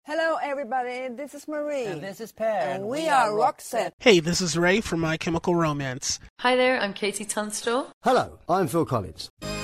Hello, everybody. This is Marie. And this is Per. And we are Roxette. Hey, this is Ray from My Chemical Romance. Hi there, I'm Katie Tunstall. Hello, I'm Phil Collins.